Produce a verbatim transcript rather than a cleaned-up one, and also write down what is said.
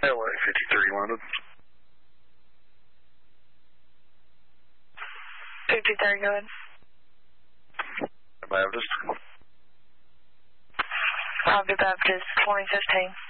L A fifty-three London. fifty-three, go ahead. Baptist. Robbie Baptist, twenty fifteen.